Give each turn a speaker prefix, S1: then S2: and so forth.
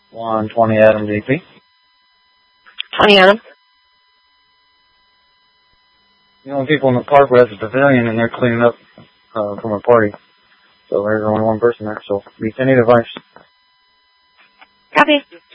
S1: 120 Adam DP.
S2: 20 Adam.
S1: The only people in the park were at the pavilion, and they're cleaning up from a party. So there's only one person there, so meet any device.
S2: Copy.